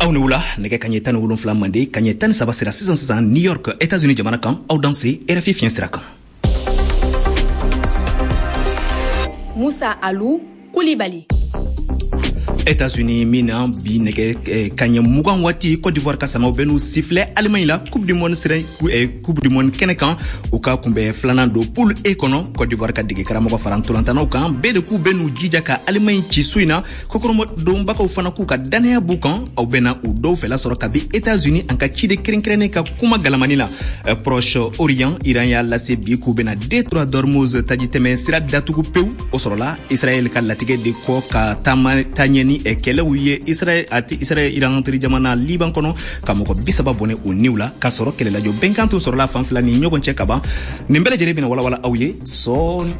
aw ni wula nɛgɛ kaɲɛ 17 mande kaɲɛ 13 sira sisan New York États-Unis jamana kan aw danse RFI fiɲɛ sira kan. Musa Alou Koulibaly. États-Unis mina bi nɛgɛ kaɲɛ 20 waati Côte d'Ivoire ka samaw bɛnu sifflet Allemagne la Coupe du Monde Coupe du Monde kɛnɛ kan u ka kunbɛ filanan do poule E kɔnɔ Côte d'Ivoire ka dege karamɔgɔ fara ntolantanaw kan bɛɛ de k'u bɛnu jija ka Allemagne ci su in na kokɔrɔmadonbagaw fana k'u ka danaya b'u kan aw bɛna u dɔw fɛla sɔrɔ kabi États-Unis an ka ciden kɛrɛnkɛrɛnnen ka kuma galamani la Proche-Orient Iran y'a lase bi k'u bɛna Détroit d'Ormuz tajitɛmɛ sira datugu pewu o sɔrɔla Israël ka latigɛ de kɔ ka taɲɛni kɛlɛw ye Israël Iran teri jamana Liban kɔnɔ ka mɔgɔ 30 bɔnɛ o niw la ka sɔrɔ kɛlɛlajɔ bɛnkan tun sɔrɔla fan fila ni ɲɔgɔn cɛ kaban nin bɛɛ lajɛlen bɛna walawala aw ye sɔɔni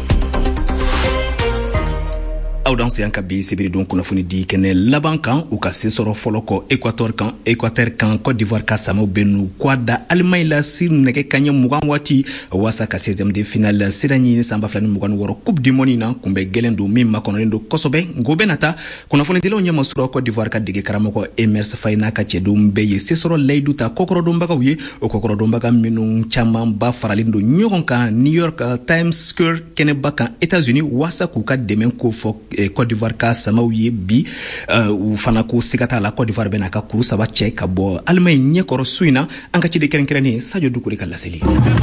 aw dan se an ka bi sebiridon kunnafoni di kɛnɛ laban kan u ka se sɔrɔ fɔlɔ kɔ Équateur kan Côte d'Ivoire ka samaw bɛnu kwada Allemagne la sir nɛgɛ kaɲɛ 20 waati wasa ka 16e de finale sira ɲini sanba 2026 Coupe du Monde na kunbɛ gɛlɛn do min makɔnɔlen do kosɛbɛ ngo bɛ nata kunnafonidilaw ɲɛma sɔrɔ Côte d'Ivoire ka dege karamɔgɔ Emers Faye n'a ka cɛdenw bɛɛ ye se sɔrɔ layidu ta kɔkɔrɔdonbagaw ye o kɔkɔrɔdonbaga minnu caman ba faralen do ɲɔgɔn kan New York Times Square kɛnɛba kan États-Unis wasa k'u ka dɛmɛ ko fɔ Côte d'Ivoire ka samaw ye bi u fana ko sigata la Côte d'Ivoire bɛna ka kuru saba cɛ ka bɔ Allemagne ɲɛkɔrɔ su in na an ka ciden kɛrɛnkɛrɛnnen Sadio Dukure ka laseli.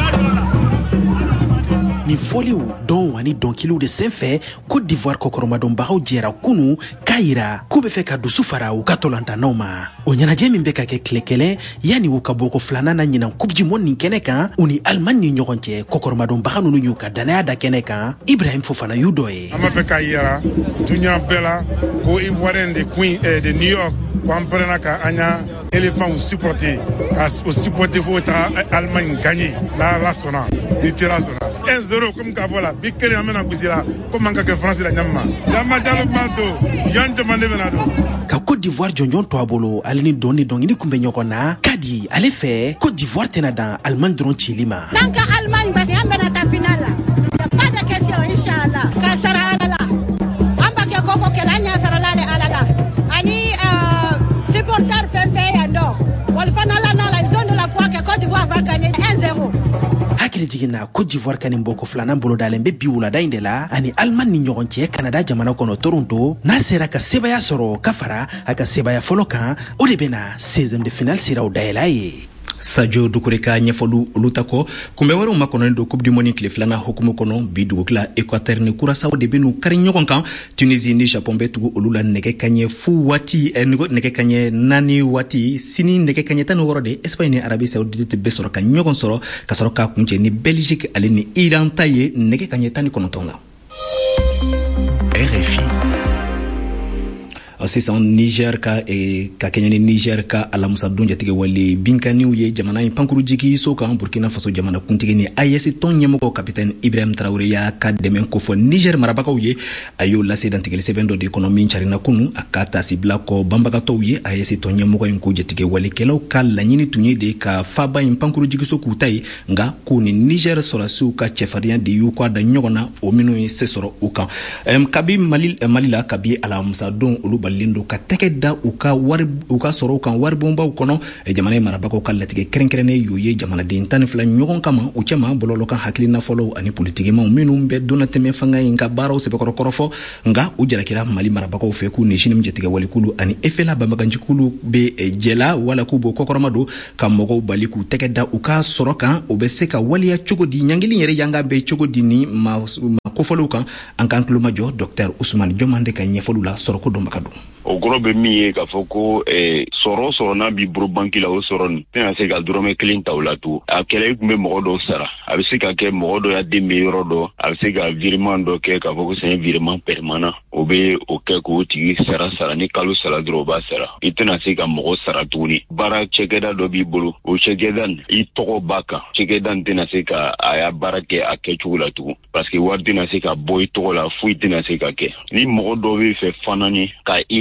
Ni fɔliw dɔn ani dɔnkiliw de senfɛ Côte d'Ivoire kɔkɔrɔmadonbagaw jɛra kunu k'a yira k'u bɛ fɛ ka dusu fara u ka tolantanaw ma o ɲɛnajɛ min bɛ ka kɛ tile kelen yanni u ka bɔ ko filanan na ɲinan Coupe du Monde nin kɛnɛ kan u ni Allemagne ni ɲɔgɔn cɛ kɔkɔrɔmadonbaga ninnu y'u ka danaya da kɛnɛ kan Ibrahim Fofana y'u dɔ ye. An b'a fɛ k'a yira duɲa bɛɛ la ko Ivoirien de New York ko an pɛrɛnna ka an y'a éléphant supporter ka o supporter fo ta Allemagne gagner la sɔnna ni tera sɔnna 1-0 comme k'a fɔ la bi kelen an bɛna gosi la comme an ka kɛ France la ɲamma Yama Diallo Maldo yan demande bɛna don ka Côte d'Ivoire jɔnjɔn to a bolo ale ni dɔn ni dɔnkili kun bɛ ɲɔgɔn na ka di ale fɛ Côte d'Ivoire tɛna dan Allemagne dɔrɔn cili ma n'an ka Allemagne basi an bɛna ta finale la pas de question inchallah ka sara ala la an b'a kɛ koko kɛlɛ an ɲa sara la ala la ani supporter fɛn fɛn yan dɔn wali fana la nala ils ont de la foi que Côte d'Ivoire va gagner 1-0 hakili jiginna Côte d'Ivoire ka nin bɔko filanan bolo dalen bɛ bi wulada in de la ani Allemagne ni ɲɔgɔn cɛ Canada jamana kɔnɔ Toronto n'a sera ka sebaya sɔrɔ ka fara a ka sebaya fɔlɔ kan o de bɛna 16e de finale siraw dayɛlɛ ye. Sadio Dukure ka ɲɛfɔlu olu ta kɔ kunbɛ wɛrɛw makɔnɔlen do Coupe du Monde tile filanan hukumu kɔnɔ bi dugukila Équateur ni Curaçao de bɛnu kari ɲɔgɔn kan Tunisie ni Japon bɛ tugu olu la nɛgɛ kaɲɛ fu waati nɛgɛ kaɲɛ 4 waati sini nɛgɛ kaɲɛ 16 de Espagne ni Arabie Saoudite bɛ sɔrɔ ka ɲɔgɔn sɔrɔ ka sɔrɔ ka kuncɛ ni Belgique ale ni Iran ta ye nɛgɛ kaɲɛ 19 la. RFI sisan Niger ka kɛɲɛ ni Niger ka alamusa don jatigɛ wale binkaniw ye jamana in pankuru jigi so kan Burkina Faso jamana kuntigi ni AES tɔn ɲɛmɔgɔ capitaine Ibrahim Traoré y'a ka dɛmɛ ko fɔ Niger marabagaw ye a y'o lase dantigɛli sɛbɛn dɔ de kɔnɔ min carina kunu a ka taasi bila kɔ banbagatɔw ye AES tɔn ɲɛmɔgɔ in ko jatigɛ walekɛlaw ka laɲini tun ye de ka faba in pankuru jigiso k'u ta ye nka ko ni Niger sɔrɔsiw ka cɛfarinya de y'u kɔ da ɲɔgɔn na o minnu ye se sɔrɔ u kan kabi Mali la kabi alamusa don olu lindo ka tɛgɛ da u ka sɔrɔ u kan waribonbaw kɔnɔ jamana ye marabagaw ka latigɛ kɛrɛnkɛrɛnnen y'u ye jamanaden 12 ɲɔgɔn kama u cɛma bɔlɔlɔ kan hakilina fɔlɔw ani politikimaw minnu bɛ donna tɛmɛ fanga in ka baaraw sɛbɛkɔrɔ kɔrɔfɔ nka u jalakira Mali marabagaw fɛ k'u ni sini jatigɛ walikulu ani efela banbaganjikulu bɛ jɛla wala k'u bɔ kɔkɔrɔma don ka mɔgɔw bali k'u tɛgɛ da u ka sɔrɔ kan u bɛ se ka waliya cogo di ɲangili yɛrɛ yanga bɛ cogo di ni ma kofɔliw kan an kan tulomajɔ Dr Ousmane Diomande ka ɲɛfɔliw la sɔrɔko dɔnbaga don. O kɔrɔ bɛ min ye k'a fɔ ko sɔrɔ n'a b'i bolo banki la o sɔrɔ nin tɛna se ka dɔrɔmɛ 1 ta o la to a kɛlɛ tun bɛ mɔgɔ dɔw sara a bɛ se ka kɛ mɔgɔ dɔ ya den bɛ yɔrɔ dɔ a bɛ se ka virement dɔ kɛ k'a fɔ ko c'est un virement permanent o bɛ o kɛ k'o tigi sara ni kalo sara dɔrɔn o b'a sara i tɛna se ka mɔgɔ sara tuguni baara cɛkɛda dɔ b'i bolo o cɛkɛda nin i tɔgɔ b'a kan cɛkɛda nin tɛna se ka a y'a baara kɛ a kɛcogo la tugun parce que wari tɛna se ka bɔ i tɔgɔ la foyi tɛna se ka kɛ ni mɔgɔ dɔ bɛ fɛ fana ni ka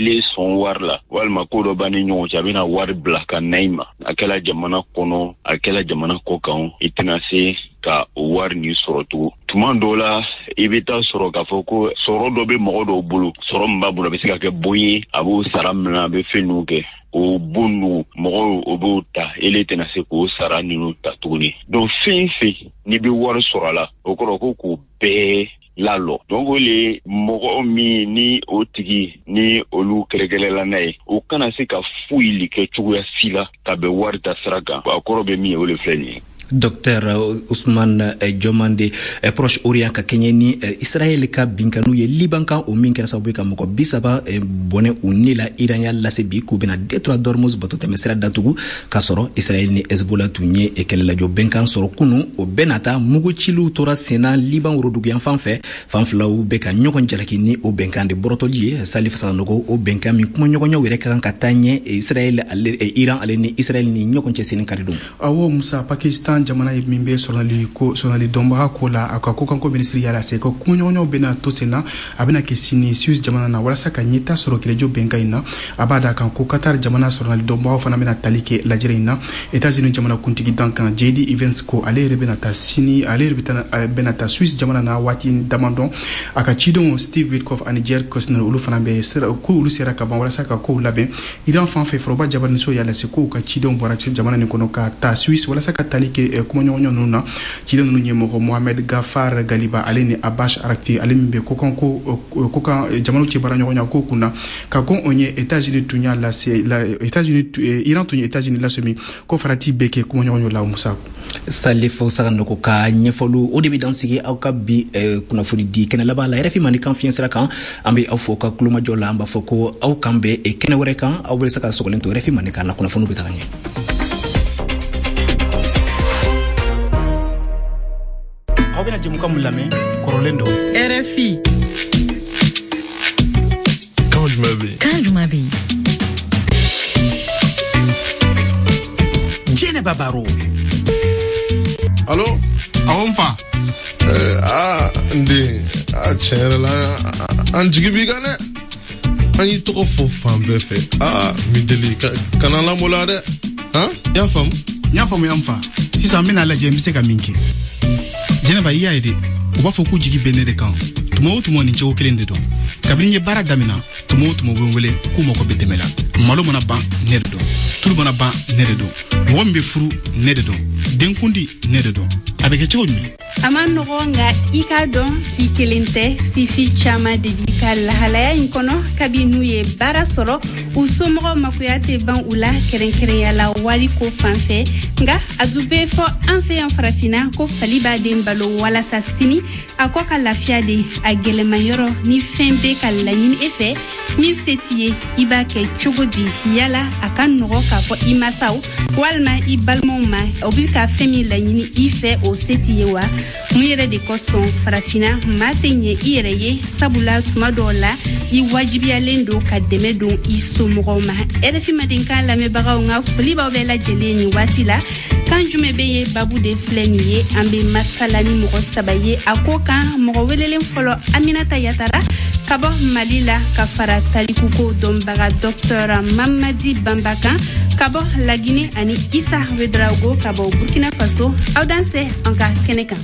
ile son war la walma ko do bani ɲɔgɔn cɛ a bɛna wari bila ka naima a kɛla jamana kɔnɔ a kɛla jamana kɔ kan i tɛna se ka o wari ni sɔrɔ tugun tuma dɔw la i bɛ taa sɔrɔ k'a fɔ ko sɔrɔ dɔ bɛ mɔgɔ dɔw bolo sɔrɔ min b'a bolo a bɛ se ka kɛ bon ye a b'o sara minɛ a bɛ fɛn ninnu kɛ o bon ninnu mɔgɔw o b'o ta ele tɛna se k'o sara ninnu ta tuguni donc fɛn fɛn n'i bɛ wari sɔrɔ a la o kɔrɔ ko k'o bɛɛ lalɔ donc o le mɔgɔ min ni o tigi ni olu kɛrɛkɛrɛla n'a ye o kana se ka foyi kɛ cogoya si la ka bɛn wari ta sira kan a kɔrɔ bɛ min ye o le filɛ nin ye. Dr Ousmane Diomande proche orient ka kɛɲɛ ni Israel ka binkanu ye Liban kan o min kɛra sababu ka mɔgɔ 30 bɔnɛ u ni la Iran y'a lase bi k'u bɛna détruire Dormuz bato tɛmɛsira datugu k'a sɔrɔ Israel ni Hezbollah tun ye kɛlɛlajɔ bɛnkan sɔrɔ kunun o bɛɛ nata mugucilu tora senna Liban woroduguyan fan fɛ fan filaw bɛ ka ɲɔgɔn jalaki ni o bɛnkan de bɔrɔtɔli ye Salif Sanogo o bɛnkan min kuma ɲɔgɔnyaw yɛrɛ ka kan ka taa ɲɛ Israel Iran ale ni Israel ni ɲɔgɔn cɛ sen kari don. Awo Musa Pakistan jamana ye min bɛ sonali dɔnbaga ko la a ka ko kanko ministre yala se ko kuɲɔgɔnyaw bɛna to sen na a bɛna kɛ sini Suisse jamana na walasa ka ɲɛta sɔrɔ kɛlɛjɔ bɛnkan in na a b'a da kan ko Qatar jamana sonali dɔnbagaw fana bɛna tali kɛ lajɛrɛ in na États-Unis jamana kuntigi dankan JD Evans ko ale yɛrɛ bɛna taa sini ale yɛrɛ bɛna taa Suisse jamana na waati damadɔ a ka cidenw Steve Witkoff ani Jared Kushner olu fana bɛ ko olu sera ka ban walasa ka kow labɛn Iran fan fɛ foroba jabaniso yala se ko ka cidenw bɔra jamana nin kɔnɔ ka taa Suisse walasa ka tali kɛ ɲɔgɔn ninnu na cidenw ninnu ɲɛmɔgɔ Mohamed Gafar Galiba ale ni Abash Arakti ale min bɛ ko kan jamanaw cɛ baara ɲɔgɔnya ko kunna ka ko on ye États-Unis tun y'a lase Iran tun ye États-Unis lase min ko farati bɛ kɛ kuma ɲɔgɔnyo la Musa Salifo Saganoko ka ɲɛfɔlu o de bɛ dan sigi aw ka bi kunnafoni di kɛnɛ laban la RFI Mali kan fiɲɛ sira kan an bɛ aw fɔ ka kulomajɔ la an b'a fɔ ko aw kan bɛ kɛnɛ wɛrɛ kan aw bɛ se ka sɔgɔlen to RFI Mali kan la kunnafoni bɛ taga ɲɛ. Aw bɛna jɛmukan mun lamɛn kɔrɔlen dɔ RFI kan jumɛn bɛ yen Jɛnɛba Baro allo awɔ n fa n den tiɲɛ yɛrɛ la an jigi b'i kan dɛ an y'i tɔgɔ fɔ fan bɛɛ fɛ mi deli kana lamɔla dɛ y'a faamu n y'a faamuya n fa sisan n bɛna lajɛ n bɛ se ka min kɛ Jɛnɛba i y'a ye de u b'a fɔ k'u jigi bɛ ne de kan tuma o tuma nin cogo kelen de don kabini n ye baara damina tuma o tuma u bɛ n wele k'u mago bɛ dɛmɛ la malo mana ban ne de don tulu mana ban ne de don mɔgɔ min bɛ furu ne de don denkundi ne de don a bɛ kɛ cogo jumɛn a ma nɔgɔ nka i k'a dɔn k'i kelen tɛ sifi caman de b'i ka lahalaya in kɔnɔ kabi n'u ye baara sɔrɔ u somɔgɔw makoya tɛ ban u la kɛrɛnkɛrɛnya la wari ko fan fɛ nka a dun bɛ fɔ an fɛ yan farafinna ko fali b'a den balo walasa sini a kɔ ka lafiya de a gɛlɛman yɔrɔ ni fɛn bɛ ka laɲini e fɛ min se t'i ye i b'a kɛ cogo di yala a ka nɔgɔ k'a fɔ i masaw walima i balimaw ma o bɛ ka fɛn min laɲini i fɛ o se t'i ye wa mun yɛrɛ de kosɔn farafinna maa tɛ ɲɛ i yɛrɛ ye sabula tuma dɔw la i wajibiyalen don ka dɛmɛ don i somɔgɔw ma RFI Madenkan lamɛnbagaw ka foli b'aw bɛɛ lajɛlen nin waati la kan jumɛn bɛ ye babu de filɛ nin ye an bɛ masala ni mɔgɔ 3 ye a ko kan mɔgɔ welelen fɔlɔ Aminata Yatara ka bɔ Mali la ka fara talikuko dɔnbaga Dr Mamadi Bamba kan ka bɔ Lagine ani Isa Wedraogo ka bɔ Burkina Faso aw danse an ka kɛnɛ kan.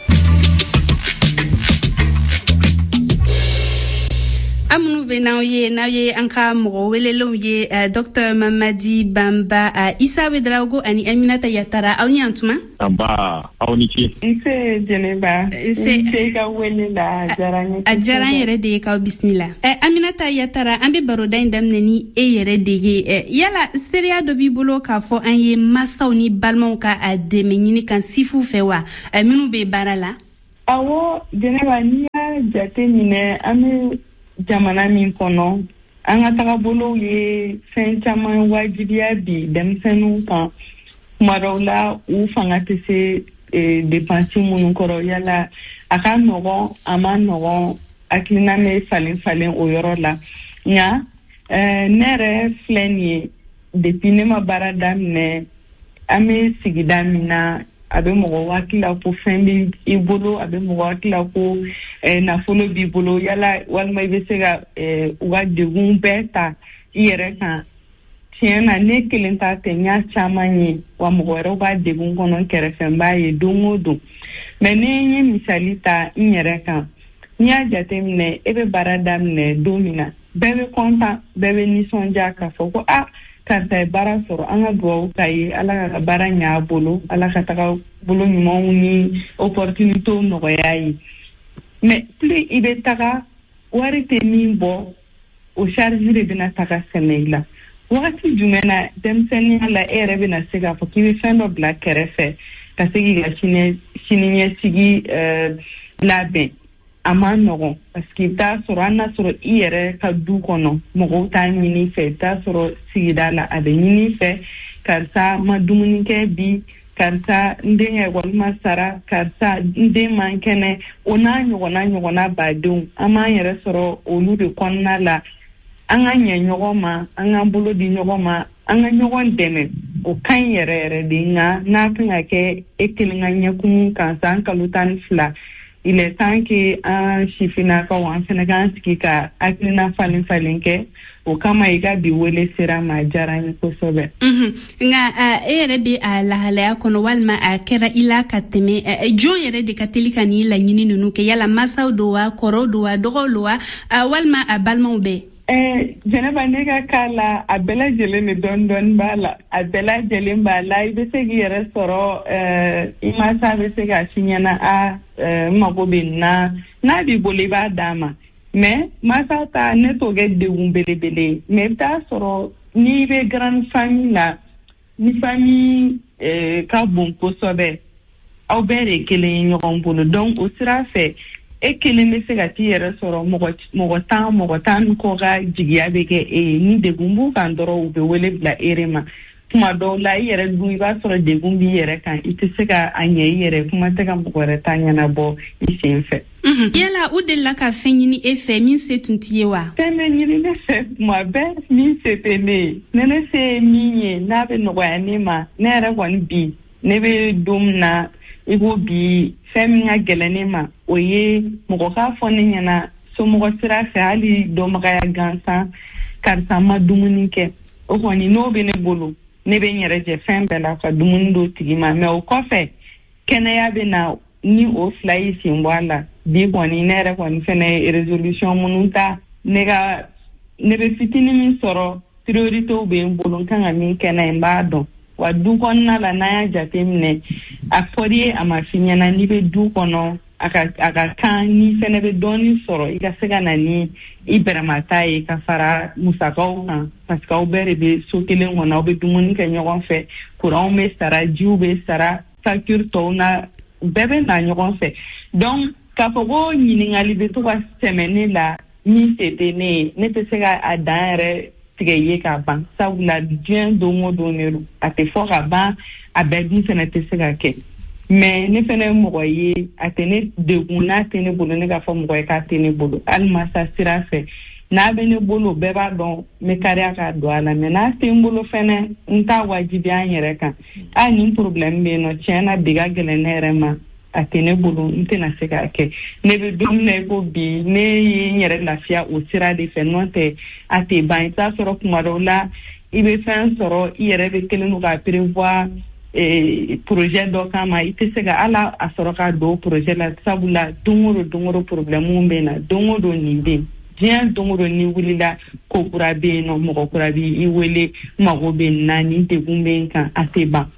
Amunu bɛ n'aw ye an ka mɔgɔ welelenw ye Dr Mamadi Bamba Isa Wedraogo ani Aminata Yatara aw ni antuma aba aw ni ce nse Jɛnɛba nse ka wele la a diyara n yɛrɛ de ye k'aw bisimila Aminata Yatara an bɛ baroda in daminɛ ni e yɛrɛ de ye yala seereya dɔ b'i bolo k'a fɔ an ye masaw ni balimaw ka a dɛmɛ ɲini kan sifu fɛ wa minnu bɛ baara la awɔ Jɛnɛba n'i y'a jate minɛ an bɛ jamana min kɔnɔ an ka tagabolow ye fɛn caman wajibiya bi denmisɛnninw kan kuma dɔw la u fanga tɛ se dépenses minnu kɔrɔ yala a ka nɔgɔn a ma nɔgɔn hakilina bɛ falen o yɔrɔ la nka ne yɛrɛ filɛ nin ye depuis ne ma baara daminɛ an bɛ sigida min na a bɛ mɔgɔ hakilila ko fɛn bɛ i bolo a bɛ mɔgɔ hakilila ko nafolo b'i bolo yala walima i bɛ se ka u ka degun bɛɛ ta i yɛrɛ kan tiɲɛ na ne kelen ta tɛ n y'a caman ye wa mɔgɔ wɛrɛw b'a degun kɔnɔ kɛrɛfɛ n b'a ye don o don mɛ ni n ye misali ta n yɛrɛ kan n'i y'a jateminɛ e bɛ baara daminɛ don min na bɛɛ bɛ kɔntan bɛɛ bɛ nisɔndiya k'a fɔ ko karisa ye baara sɔrɔ an ka dugawu k'a ye ala ka baara ɲɛ a bolo ala ka taga bolo ɲumanw ni opportunitéw nɔgɔya ye mɛ plus i bɛ taga wari tɛ min bɔ o charge de bɛna taga sɛmɛ i la wagati jumɛn na denmisɛnninya la e yɛrɛ bɛna se k'a fɔ k'i bɛ fɛn dɔ bila kɛrɛfɛ ka se k'i ka siniɲɛsigi labɛn a ma nɔgɔn parce que i bɛ taa sɔrɔ hali n'a sɔrɔ i yɛrɛ ka du kɔnɔ mɔgɔw t'a ɲini i fɛ i bɛ taa sɔrɔ sigida la a bɛ ɲini i fɛ karisa ma dumuni kɛ bi karisa n den ka ekɔli ma sara karisa n den man kɛnɛ o n'a ɲɔgɔnna badenw an b'an yɛrɛ sɔrɔ olu de kɔnɔna la an ka ɲɛ ɲɔgɔn ma an k'an bolo di ɲɔgɔn ma an ka ɲɔgɔn dɛmɛ o ka ɲi yɛrɛ de nka n'a kan ka kɛ e kelen ka ɲɛkumu kan san kalo 12 il est temps que an sifinnakaw an fana k'an sigi ka hakilina falen kɛ o kama i ka bi wele sera ma diyara n ye kosɛbɛ nka e yɛrɛ bɛ a lahalaya kɔnɔ walima a kɛra i la ka tɛmɛ jɔn yɛrɛ de ka teli ka n'i laɲini ninnu kɛ yala masaw do wa kɔrɔw do wa dɔgɔw do wa walima a balimaw bɛɛ Jɛnɛba ne ka k'a la a bɛɛ lajɛlen de dɔɔni b'a la a bɛɛ lajɛlen b'a la i bɛ se k'i yɛrɛ sɔrɔ i masa bɛ se k'a f'i ɲɛna n mago bɛ nin na n'a b'i bolo i b'a d'a ma mais masa ta ne t'o kɛ degun belebele mais i bɛ taa sɔrɔ n'i bɛ grande famille la ni famille ka bon kosɛbɛ aw bɛɛ de kelen ye ɲɔgɔn bolo donc o sira fɛ e kelen bɛ se ka t'i yɛrɛ sɔrɔ mɔgɔ tan kɔ ka jigiya bɛ kɛ e ye ni degun b'u kan dɔrɔn u bɛ wele bila e ma kuma dɔw la i yɛrɛ dun i b'a sɔrɔ degun b'i yɛrɛ kan i tɛ se ka a ɲɛ i yɛrɛ kuma tɛ ka mɔgɔ wɛrɛ ta ɲɛnabɔ i sen fɛ. Yala u delila ka fɛn ɲini e fɛ min se tun t'i ye wa? Fɛn bɛ ɲini ne fɛ kuma bɛɛ min se tɛ ne ye ne se ye min ye n'a bɛ nɔgɔya ne ma ne yɛrɛ kɔni bi ne bɛ don min na i ko bi fɛn min ka gɛlɛn ne ma o ye mɔgɔ k'a fɔ ne ɲɛna somɔgɔ sira fɛ hali dɔnbagaya gansan karisa ma dumuni kɛ o kɔni n'o bɛ ne bolo ne bɛ n yɛrɛ jɛ fɛn bɛɛ la ka dumuni do tigi ma mais o kɔfɛ kɛnɛya bɛ na ni o fila y'i sen bɔ a la bi kɔni ne yɛrɛ kɔni fɛnɛ ye résolution minnu ta ne bɛ fitinin min sɔrɔ prioritéw bɛ n bolo n kan ka min kɛ n'a ye n b'a dɔn wa du kɔnɔna la n'an y'a jateminɛ a fɔri ye a ma f'i ɲɛna n'i bɛ du kɔnɔ a ka kan ni fɛnɛ bɛ dɔɔni sɔrɔ i ka se ka na ni i bɛrɛmata ye ka fara musakaw kan parce que aw bɛɛ de bɛ so kelen kɔnɔ aw bɛ dumuni kɛ ɲɔgɔn fɛ courant bɛ sara jiw bɛ sara facture tɔw na bɛɛ bɛ na ɲɔgɔn fɛ donc k'a fɔ ko ɲininkali bɛ to ka tɛmɛ ne la min se tɛ ne ye ne tɛ se ka a dan yɛrɛ tigɛ ye ka ban sabula diɲɛ don o don de don a tɛ fɔ ka ban a bɛɛ dun fɛnɛ tɛ se ka kɛ mais ne fɛnɛ ye mɔgɔ ye a tɛ ne degun n'a tɛ ne bolo ne k'a fɔ mɔgɔ ye k'a tɛ ne bolo hali masa sira fɛ n'a bɛ ne bolo bɛɛ b'a dɔn n bɛ kariya ka don a la mais n'a tɛ n bolo fɛnɛ n t'a wajibiya n yɛrɛ kan nin problème bɛ yen nɔ tiɲɛ na bi ka gɛlɛn ne yɛrɛ ma a tɛ ne bolo n tɛna se k'a kɛ ne bɛ don min na i ko bi ne ye n yɛrɛ lafiya o sira de fɛ n'o tɛ a tɛ ban i t'a sɔrɔ kuma dɔw la i bɛ fɛn sɔrɔ i yɛrɛ bɛ kelen don ka prévoir projet dɔ kama i tɛ se ka ala a sɔrɔ ka don projet la sabula don o don problème bɛ na don o don nin bɛ diɲɛ don o don ni wulila ko kura bɛ yen nɔ mɔgɔ kura b'i wele mago bɛ nin na nin degun bɛ n kan a tɛ ban.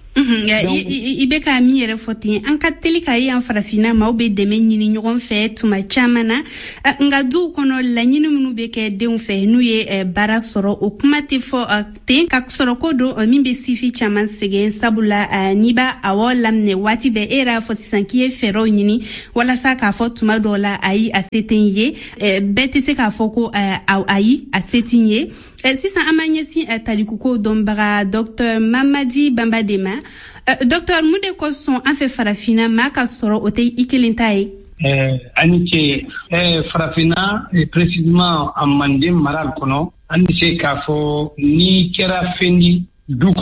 I bɛ ka min yɛrɛ fɔ ten an ka teli ka ye an farafinna maaw bɛ dɛmɛ ɲini ɲɔgɔn fɛ tuma caman na nka duw kɔnɔ laɲini minnu bɛ kɛ denw fɛ n'u ye baara sɔrɔ o kuma tɛ fɔ ten ka sɔrɔ ko don min bɛ sifi caman sɛgɛn sabula n'i b'a awɔ laminɛ waati bɛɛ e yɛrɛ y'a fɔ sisan k'i ye fɛɛrɛw ɲini walasa k'a fɔ tuma dɔw la ayi a se tɛ n ye bɛɛ tɛ se k'a fɔ ko ayi a se tɛ n ye sisan an b'a ɲɛsin talikuko dɔnbaga Dr Mamadi Bambade ma Docteur mun de kosɔn an fɛ farafinna maa ka sɔrɔ o tɛ i kelen ta ye ani ce farafinna précisément a Manden mara kɔnɔ an bɛ se k'a fɔ ni kɛra fɛn di du kɔnɔ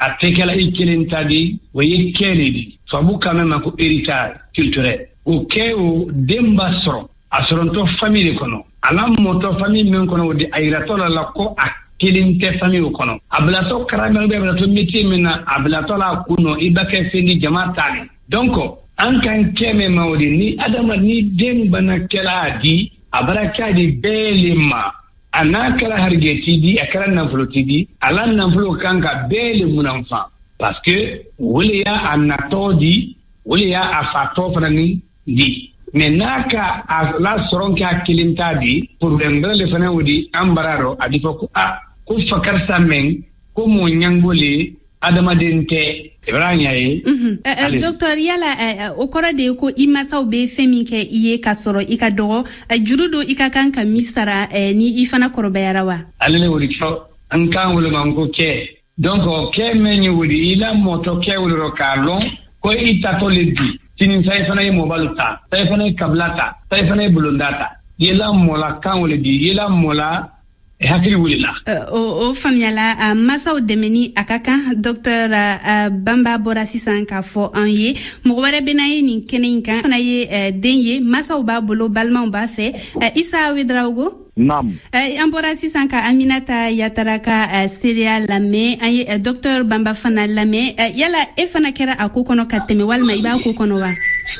a tekela ikelintadi wa yekelidi fabu quand même ko héritage culturel o ke o demba soro asronto famille kono alam moto famille men kono de ayratola la ko a kelinte famille kono ablato karama be ablato métier mena ablato la kuno ibake fendi jamaatali donc an kan keme mawdi ni adama ni demba na keladi abaraka di belima anakala hargeti di akara nanfloti di ala nanflo kanka bele munanfa parce que wuliya anatodi wuliya afato fanani di menaka ala soronka kilinta di pour le fana wudi ambararo adifoko ko fakar samen ko mo nyangole adama dente ibranya ye docteur yala o kora de ko imasa be femi ke iye kasoro ikadogo jurudo ikakanka misara ni ifana korbayara wa alele wuri ko an kan wulu mango ke donc ke meni wuri ila moto ke wulu rokalon ko itato ledi tinin sai fana mo baluta sai fana kablata sai fana bulundata yela mola kan wulu di yela mola hakili wulila o famiala masaw demeni akaka docteur Bamba Bora sisan ka fo an ye mo wara benaye ni kenen kan na ye denye masaw ba bolo balma ba fe Isa Wedraogo nam an Bora sisan ka Aminata Yataraka serial lame an ye docteur Bamba fana lame yala e fana kera akokono kateme walma iba akokono wa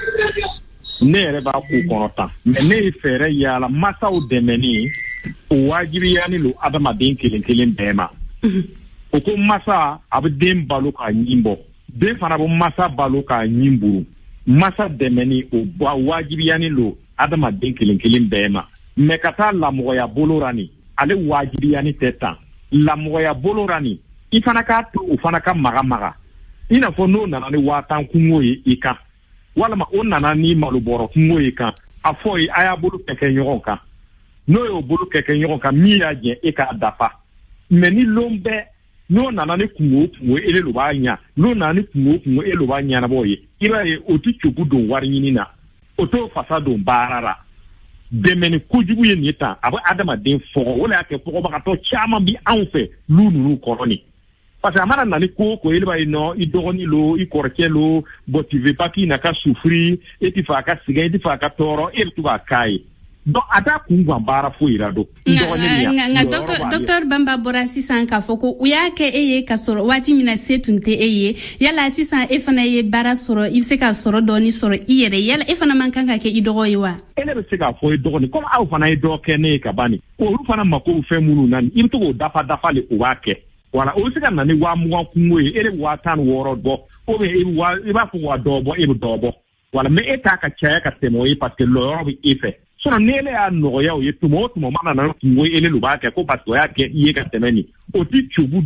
ne yɛrɛ b'a k'u kɔnɔ tan mais ne ye fɛɛrɛ yala masaw dɛmɛni o wajibiyani lo adamaden kelen kelen bɛɛ ma o ko masa a bɛ den balo k'a ɲin bɔ den fana bɛ masa balo k'a ɲin buru masa dɛmɛni o wajibiyani lo adamaden kelen kelen bɛɛ ma mais ka taa lamɔgɔya bolo ra nin ale wajibiyani tɛ tan lamɔgɔya bolo ra nin i fana k'a to o fana ka maga maga i n'a fɔ n'o nana ni 1000 kungo ye i kan walama o nana ni malobɔrɔ kungo ye kan a fɔ ye a y'a bolo kɛkɛ ɲɔgɔn kan n'o y'o bolo kɛkɛ ɲɔgɔn kan min y'a jɛ e k'a dafa mais ni lon bɛɛ n'o nana ni kungo ele lo b'a ɲa n'o nana ni kungo ele lo b'a ɲanabɔ ye i b'a ye o ti cogo don wari ɲini na o t'o fasa don baara ra dɛmɛni kojugu ye nin tan a bɛ adamaden fɔgɔ o de y'a kɛ fɔgɔbagatɔ caman bi anw fɛ lu ninnu kɔrɔ nin parce que a mana nani ko ele b'a ye non i dɔgɔni lo i kɔrɔkɛ lo bon tu veux pas qu'il n'a ka souffrir e ti fɛ a ka sɛgɛn e ti fɛ a ka tɔɔrɔ e bɛ to k'a k'a ye donc a t'a kun gan baara foyi ra do nga docteur Bamba Bora sisan ka fɔ ko u y'a kɛ e ye ka sɔrɔ waati min na se tun tɛ e ye yala sisan e fana ye baara sɔrɔ i bɛ se ka sɔrɔ dɔɔni sɔrɔ i yɛrɛ yala e fana man kan ka kɛ i dɔgɔ ye wa e ne bɛ se k'a fɔ i dɔgɔni comme aw fana ye dɔ kɛ ne ye ka ban nin olu fana mako fɛn minnu na nin i bɛ to k'o dafa le o b'a kɛ wala o bɛ se ka na ni 20 kungo ye e de 16 bɔ ou bien i b'a fɔ wa dɔ bɔ e bɛ dɔ bɔ wala mais e t'a ka caya ka tɛmɛ o ye parce que lɔyɔrɔ bɛ e fɛ sinon ni ele y'a nɔgɔya o ye tuma o tuma mana na kungo ele lo b'a kɛ ko parce que o y'a kɛ i ye ka tɛmɛ nin o ti cogo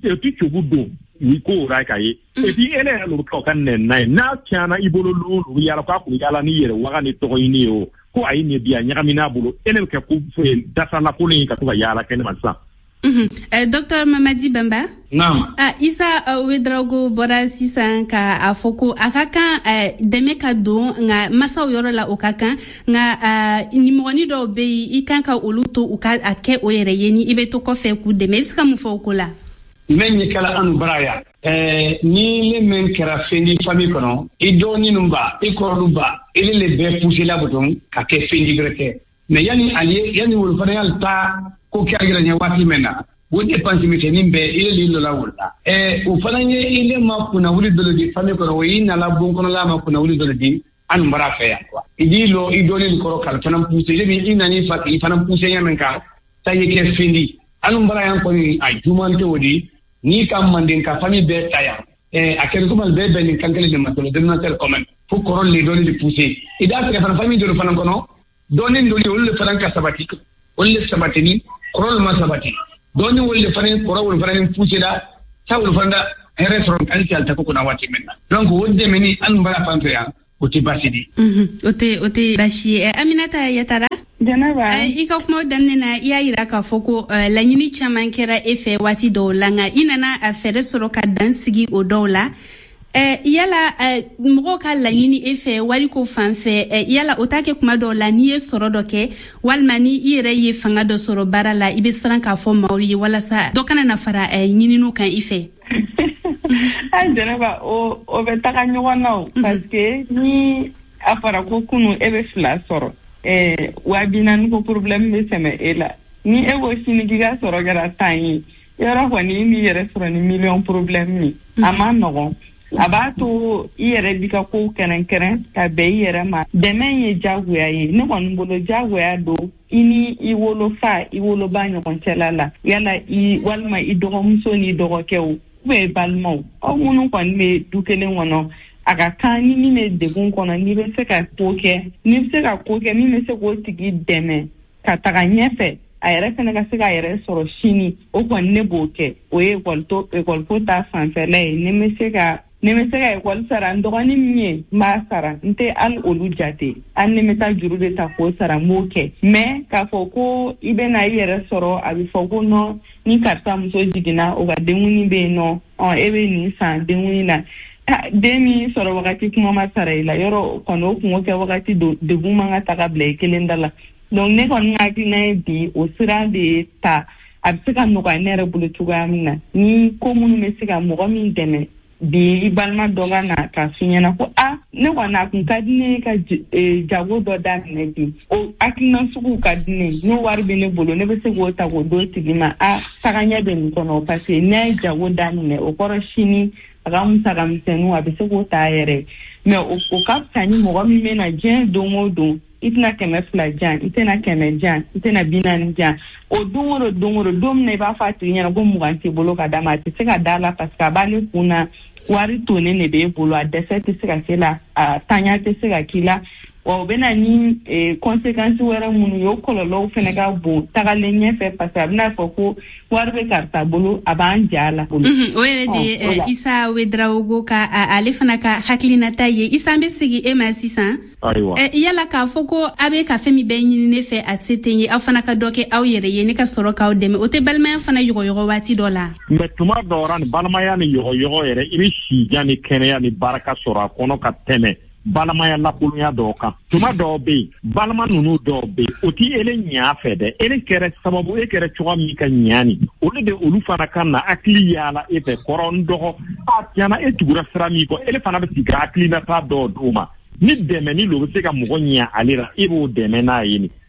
don ni ko o ra ka ye et puis ele yɛrɛ lo bɛ kɛ o ka nɛn n'a ye n'a tiɲɛna i bolo lu yala k'a kun yala ni yɛrɛ waga ni tɔgɔ ɲini ye o ko a ye nin bi a ɲagamin'a bolo ele bɛ kɛ ko dasalakolo in ka to ka yaala kɛnɛma sisan docteur Mamadi Bamba naam Isa Wedraogo Bora sisan ka a fɔ ko a ka kan dɛmɛ ka don nga masaw yɔrɔ la o ka kan nga nimɔgɔni dɔw bɛ yen i kan ka olu to u ka a kɛ o yɛrɛ ye ni i bɛ to kɔfɛ k'u dɛmɛ i bɛ se ka mun fɔ o ko la men ye kala anu baraya ni le men kɛra fendi famille kɔnɔ i dɔgɔni ninnu ba i kɔrɔlu ba ele le bɛɛ poussé la bɔtɔn ka kɛ fendi bɛrɛ kɛ mais yani wolo fana y'a ta ko kɛra ɲɛ waati min na o dépense misɛnnin bɛɛ ile li lola wula o fana ye ile ma kunnawuli dɔ di famille kɔnɔ o i nala bon kɔnɔla ma kunnawuli dɔ di an bara fɛ yan quoi i di lo i dɔɔnin kɔrɔ kala fana poussé i nani fa i fana poussé ɲa min kan ta ye kɛ fendi an bara yan kɔni a juman tɛ o di ni ka manden ka famille bɛɛ ta yan a kɛra kuma bɛɛ bɛn nin kan kelen de ma tɔlɔ dénominateur commun fo kɔrɔ le dɔɔnin de poussé i da tigɛ fana famille dɔ fana kɔnɔ dɔɔnin dɔ olu le fana ka sabati olu le sabatini kɔrɔ ma sabati dɔɔnin wolo le fana kɔrɔ wolo fana poussé la sa wolo fana hɛrɛ sɔrɔ an ti alta ko na waati min na donc o dɛmɛni an bara fan fɛ yan o tɛ basi di o tɛ basi ye Aminata Yatara Janaba i ka kuma daminɛ na i y'a yira k'a fɔ ko laɲini caman kɛra e fɛ waati dɔw la nka i nana fɛɛrɛ sɔrɔ ka dan sigi o dɔw la yala mɔgɔw ka laɲini e fɛ wariko fan fɛ yala o t'a kɛ kuma dɔw la n'i ye sɔrɔ dɔ kɛ walima ni i yɛrɛ ye fanga dɔ sɔrɔ baara la i bɛ siran k'a fɔ maaw ye walasa dɔ kana na fara ɲininiw kan i fɛ Jɛnɛba o bɛ taga ɲɔgɔn na parce que ni a fɔra ko kunu e bɛ 2 sɔrɔ 4000 ko problème bɛ sɛmɛ e la ni e ko sini k'i ka sɔrɔ kɛra 10 ye yɔrɔ kɔni i b'i yɛrɛ sɔrɔ ni million problème ye a ma nɔgɔn a b'a to i yɛrɛ b'i ka kow kɛrɛnkɛrɛn ka bɛn i yɛrɛ ma dɛmɛ ye jagoya ye ne kɔni bolo jagoya don i ni i wolofa i woloba ɲɔgɔn cɛla la yala walima i dɔgɔmuso ni dɔgɔkɛw bɛ balimaw aw minnu kɔni bɛ du kelen kɔnɔ a ka kan ni min bɛ degun kɔnɔ n'i bɛ se ka ko kɛ min bɛ se k'o tigi dɛmɛ ka taga ɲɛfɛ a yɛrɛ fana ka se ka yɛrɛ sɔrɔ sini o kɔni ne b'o kɛ o ye école ta fanfɛla ye ne bɛ se ka école sara n dɔgɔnin min ye n b'a sara n tɛ hali olu jate hali ne bɛ taa juru de ta k'o sara n b'o kɛ mais k'a fɔ ko i bɛna i yɛrɛ sɔrɔ a bɛ fɔ ko non ni karisa muso jiginna o ka denkundi bɛ yen nɔ e bɛ nin san denkundi na den min sɔrɔ wagati kuma ma sara i la yɔrɔ kɔni o kungo kɛ wagati degun man ka taga bila i kelen da la donc ne kɔni hakilina ye bi o sira de ta a bɛ se ka nɔgɔya ne yɛrɛ bolo cogoya min na ni ko minnu bɛ se ka mɔgɔ min dɛmɛ bi i balima dɔ ka na ka fi ɲɛna ko ne kɔni a kun ka di ne ka jago dɔ daminɛ bi o hakilina sugu ka di ne n'o wari bɛ ne bolo ne bɛ se k'o ta k'o d'o tigi ma tagaɲɛ bɛ nin kɔnɔ parce que ne ye jago daminɛ o kɔrɔ sini a ka musaka misɛnninw a bɛ se k'o ta a yɛrɛ mais o ka fisa ni mɔgɔ min bɛ na diɲɛ don o don i tɛna 200 jan i tɛna 100 jan i tɛna 40 jan o don o don min na i b'a fɔ a tigi ɲɛna ko 20 t'i bolo ka d'a ma a tɛ se ka d'a la parce que a b'ale kun na wari tonen de b'e bolo a dɛsɛ tɛ se ka k'i la a tanya tɛ se ka k'i la wa o bɛna ni conséquences wɛrɛ minnu ye o kɔlɔlɔw fana ka bon tagalen ɲɛfɛ parce que a bɛna fɔ ko wari bɛ karisa bolo a b'an ja la bolo o yɛrɛ de Isa Ouedraogo ka ale fana ka hakilinata ye Isa an bɛ segin e ma sisan yala k'a fɔ ko a bɛ ka fɛn min bɛɛ ɲini ne fɛ a se tɛ ye aw fana ka dɔ kɛ aw yɛrɛ ye ne ka sɔrɔ k'aw dɛmɛ o tɛ balimaya fana yɔgɔyɔgɔ waati dɔ la mais tuma dɔw la ni balimaya ni yɔgɔyɔgɔ yɛrɛ i bɛ sijan ni kɛnɛya ni baraka sɔrɔ a kɔnɔ ka tɛmɛ balimaya lakolonya dɔw kan tuma dɔw bɛ yen balima ninnu dɔw bɛ yen o ti ele ɲa fɛ dɛ ele kɛra sababu e kɛra cogoya min ka ɲani olu de olu fana ka na hakili yaala e fɛ kɔrɔ n dɔgɔ tiɲɛna e tugura sira min kɔ ele fana bɛ sigi ka hakilinata dɔw d'o ma ni dɛmɛ ni lo bɛ se ka mɔgɔ ɲa ale la e b'o dɛmɛ n'a ye ni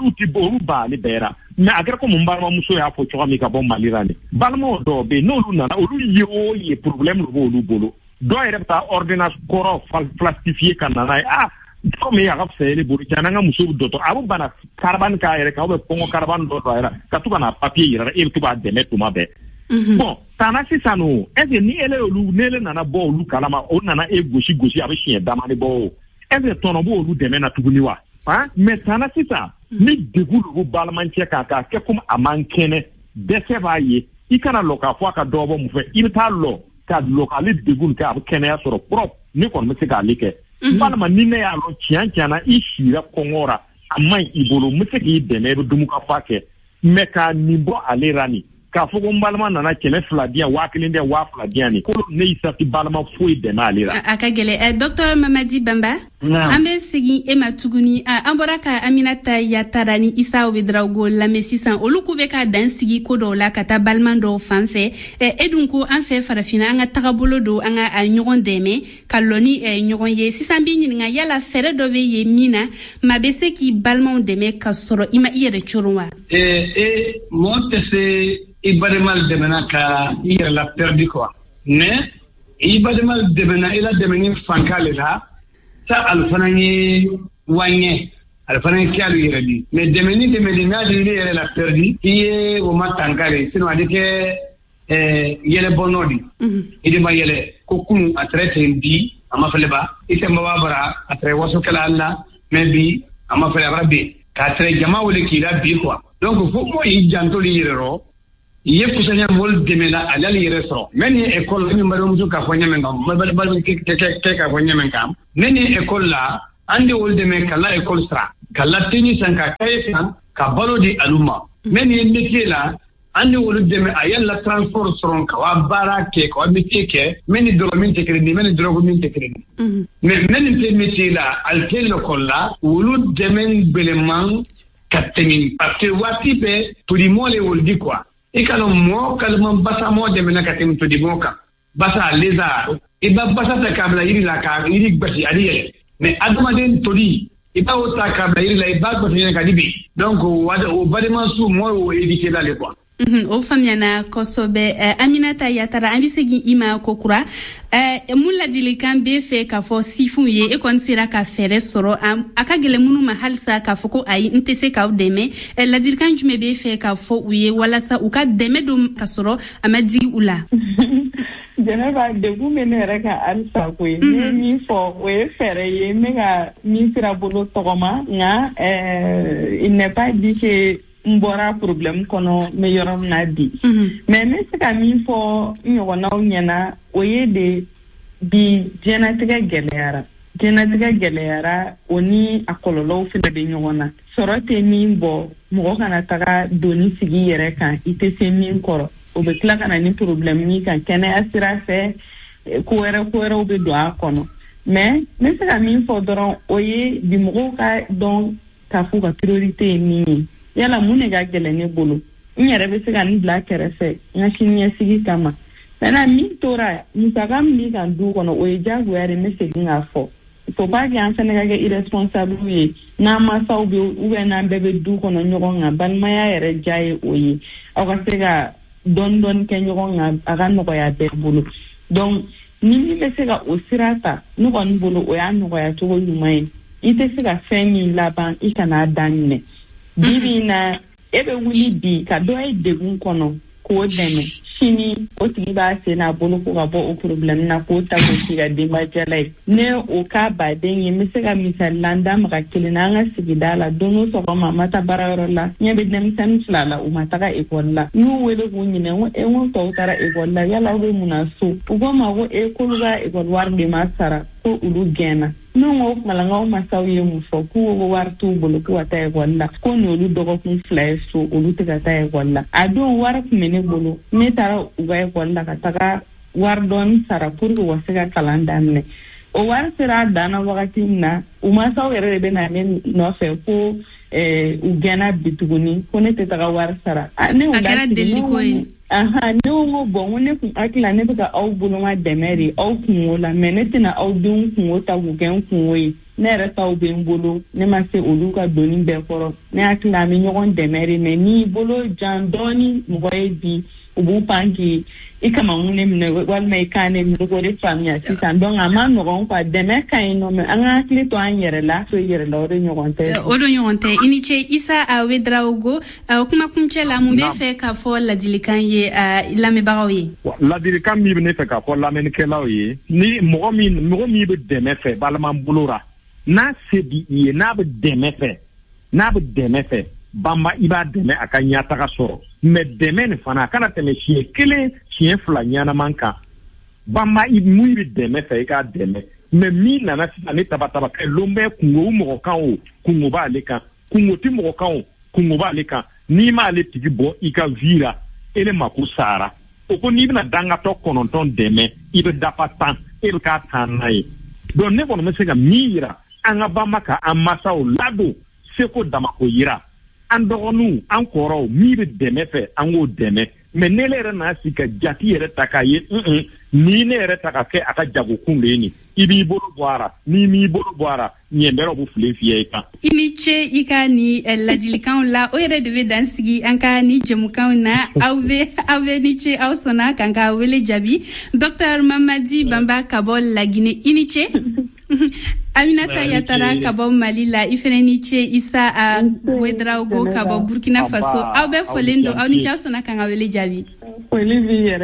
olu b'ale bɛɛ ra mais a kɛra ko mun balimamuso y'a fɔ cogoya min ka bɔ Mali la ni balimaw dɔw bɛ yen n'olu nana olu ye o ye problème de b'olu bolo dɔw yɛrɛ bɛ taa ordonnance kɔrɔ falsifier ka na n'a ye komi a ka fisa ne bolo tiɲɛna an ka muso dɔtɔ a bɛ bana karabani k'a yɛrɛ kan ou bien kɔngɔ karabani dɔ a yɛrɛ ka to ka na papier yira e bɛ to k'a dɛmɛ tuma bɛɛ bon tana sisan o est ce que ni ele nana bɔ olu kalama o nana e gosi a bɛ siɲɛ damani bɔ o est ce que tɔnɔ b'o olu dɛmɛ na tuguni wa mais tana sisan ni degun de b'u balimacɛ kan k'a kɛ komi a man kɛnɛ dɛsɛ b'a ye i kana lɔ k'a fɔ a ka dɔ bɔ mun fɛ i bɛ taa lɔ ka lɔ k'ale degun kɛ a bɛ kɛnɛya sɔrɔ propre ne kɔni bɛ se k'ale kɛ walima ni ne y'a lɔ tiɲɛ na i sira kɔngɔ ra a man ɲi i bolo n bɛ se k'i dɛmɛ i bɛ dumuni ka fa kɛ mais k'a nin bɔ ale ra nin k'a fɔ ko n balima nana 200 di yan 1000 di yan 2000 di yan nin ko ne y'i sati balima foyi dɛmɛ ale la a ka gɛlɛn docteur Mamadi Bamba an bɛ segin e ma tuguni an bɔra ka Aminata Yatara ni Isa Ouedraogo lamɛn sisan olu k'u bɛ ka dan sigi ko dɔw la ka taa balima dɔw fan fɛ e dun ko an fɛ farafinna an ka tagabolo don an ka ɲɔgɔn dɛmɛ ka lɔ ni ɲɔgɔn ye sisan b'i ɲininka yala fɛɛrɛ dɔ bɛ yen min na maa bɛ se k'i balimaw dɛmɛ ka sɔrɔ i ma i yɛrɛ coron wa mɔgɔ tɛ se i balimal dɛmɛna ka i yɛrɛ la perdu quoi mais i balimal dɛmɛna i la dɛmɛni fanka le la sa alfana ye wanye alfana ye kyalu yɛrɛ di mais dɛmɛni n'a di ne yɛrɛ la perdu i ye o ma tankare sinon a di kɛ yɛlɛ bɔnɔ di i de ma yɛlɛ ko kun a tɛrɛ ten bi a ma fɛlɛ ba i tɛ maba bara a tɛrɛ waso kɛla alla mais bi a ma fɛlɛ bara be k'a tɛrɛ jama wele k'i la bi quoi donc fo mo i jantoli yɛrɛ rɔ ye kusanya mol demela alal yere so meni école ni mbarum ka fo nyamen kam bal ke ka fo nyamen kam meni école la ande wol deme kala école stra kala teni sanka kaysan ka balodi aluma meni métier la ande wol deme ayal la transport soron ka wa barake ko métier ke meni do min te crédit meni drogo min te crédit mais meni te métier la al tel école la wolu deme beleman kateni parce que wati be pour di mole wol di quoi i kana mo kalman basa mo de mena katim to di moka basa lézard et basa ta kabla iri la ka iri basi ali mais adamaden toli et pas autant kabla iri la et ba basi ka dibi donc o badema su mo o éviter là les quoi o famiana kosobe Aminata Yatara ambisegi ima kokura mulla dilikan be fe ka fo sifu ye e kon sira ka fere soro akagele munu mahalsa ka foko ayi ntese ka deme la dilikan jume be fe ka fo uye wala sa uka deme dum ka soro amadi ula Geneva de gumenere ka alsa ko ni mi fo we fere ye mega mi sira bolo togoma nga il n'est pas dit que mbora problème kono me yorom na di mais me se ka mi fo nyogo na unyana oye de bi genetika gelera oni akololo fele de nyogona sorote ni mbo mo kana taga doni sigi yere kan ite se min koro o be kla kana ni problème ni kan kene asira fe ko era o be do akono mais me se ka mi fo doron oye di mo ka don ka fu ka priorité ni yala mune ga gelene bolo nyere be se kan bla kerefe ngashini sigi kama na mi tora musagam ni kan du kono o jagu yare message ngafo fo ba ga ansane ga irresponsible ye na ma sawbe ube na bebe du kono nyogo nga ban maya yare jaye oyi aka se ga don ke nyogo nga aga no ya be bolo donc ni be se ga osirata no kon bolo o ya no ya to yumai ite se ga femi laban ikana danne bibi na ebe wuli bi ka do e degun kono ko deme sini o tigi ba se na bolo ko ga bo o problem na ko ta ko tiga de ma jalai ne o ka ba den yi mi se ga misal landa ma ka kelina nga sigidala dono so ko mama ta barayorola nyebe dem san flala o mata ga ekolla nu wele ko nyine o e won to tara ekolla yala o muna so o go ma go e ko ga ekol warde ma sara ko ulu gena no malanga masawiye mufo ku wartu bolo ku ataye walla ko no lu dogo kun fly so olu tega taye walla ado war mene bolo metara ugaye walla ka taga war don sara pour ko wasega kalanda ne o war sira dana wakati na umasawere be na ne no fe ko ugena bituguni ko ne tega war sara ne agara deli ko aha no bon ne ku akila ne ka au buluma demeri au kunwola menetina au dun kunwota gugen kunwe ne reta au ben bolo ne ma se oluka doni be koro ne akila mi nyogon demeri me ni bolo jandoni mboye bi ubu pangi ikama ngune mne wal mai kane mi go de famia sisan donc ama no gon kwa deme kai no me anga akili to anyere la so yere la ore nyogon te odo nyogon te iniche isa a wedraugo kuma kunche la mumbe fe ka fo la dilikan ye la me barawi la dilikan mi ne fe ka fo la men ke la ye ni mo mi be deme fe balman bulura na se di ye na be deme fe bamba iba deme akanya taka soro me deme ne fana kana teme chie kele chie fla nyana manka bamba imuiri deme fe ka deme me mi na na sita ne tabata ke lombe kungo mo kan o kungo ba leka kungo ti mo kan o kungo ba leka ni ma le tigi bo ika vira ele makusara oko ni bina danga to kononton deme ibe dapatan ele ka tanai don ne bono mesega mira anga bamba ka amasa o lado seko damako yira andogonu ankoro mi be deme fe ango deme me nelere na sika jati yere takaye ni ne yere takake aka jago kunle ni ibi bolo boara ni mi bolo boara nyembero bu flefie ka iniche ikani ladilikan la o yere de dansigi anka ni jemukan na ave niche ausona kanga wele jabi Dr Mamadi Bamba Kabol la Guinée iniche Aminata Yatara kabo Malila ifeneniche isa a wedraugo kabo Burkina Faso au be folendo au ni chaso na kanga wele jabi Olivier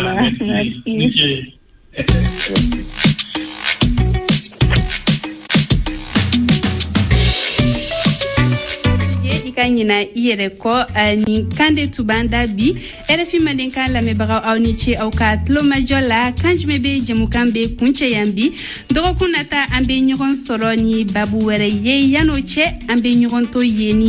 kanyina iyere ko ni kande tubanda bi RFI madenka la mebaga au ni che au ka tlo majola kanjme be jemukambe kunche yambi dogo kunata ambe nyogon soro ni babu were ye yano che ambe nyogon to yeni